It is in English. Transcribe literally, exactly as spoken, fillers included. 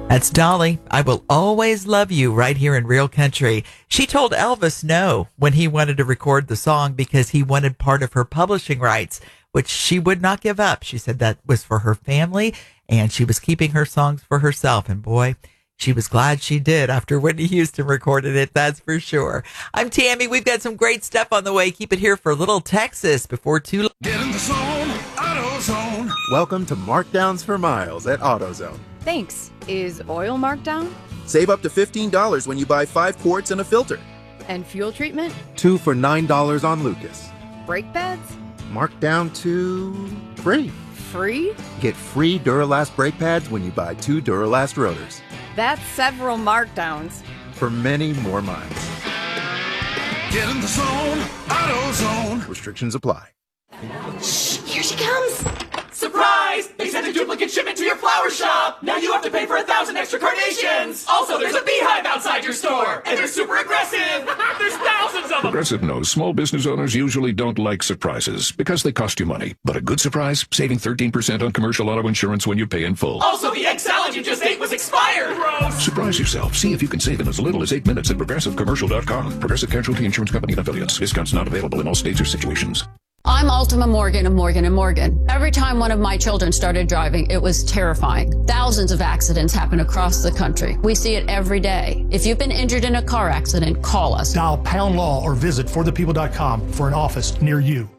That's Dolly. I Will Always Love You right here in Real Country. She told Elvis no when he wanted to record the song because he wanted part of her publishing rights, which she would not give up. She said that was for her family and she was keeping her songs for herself. And boy, she was glad she did after Whitney Houston recorded it. That's for sure. I'm Tammy. We've got some great stuff on the way. Keep it here for Little Texas before too long. Get in the zone, AutoZone. Welcome to Markdowns for Miles at AutoZone. Thanks. Is oil marked down? Save up to fifteen dollars when you buy five quarts and a filter. And fuel treatment? Two for nine dollars on Lucas. Brake pads? Marked down to free. Free? Get free Duralast brake pads when you buy two Duralast rotors. That's several markdowns. For many more miles. Get in the zone, AutoZone. Restrictions apply. Shh, here she comes. Surprise! They sent a duplicate shipment to your flower shop! Now you have to pay for a thousand extra carnations! Also, there's a beehive outside your store! And they're super aggressive! There's thousands of them! Progressive knows small business owners usually don't like surprises because they cost you money. But a good surprise? Saving thirteen percent on commercial auto insurance when you pay in full. Also, the egg salad you just ate was expired! Gross! Surprise yourself. See if you can save in as little as eight minutes at progressive commercial dot com. Progressive Casualty Insurance Company and affiliates. Discounts not available in all states or situations. I'm Ultima Morgan of Morgan and Morgan. Every time one of my children started driving, it was terrifying. Thousands of accidents happen across the country. We see it every day. If you've been injured in a car accident, call us. Dial pound law or visit for the people dot com for an office near you.